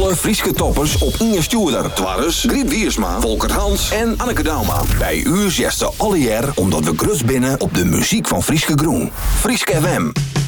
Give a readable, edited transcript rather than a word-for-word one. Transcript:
alle Frieske toppers op Inge Stuurder. Twarres, Griet Wiersma, Volker Hans en Anneke Dauma. Bij u zesde alle jaar omdat we grut binnen op de muziek van Frieske Groen. Frieske FM.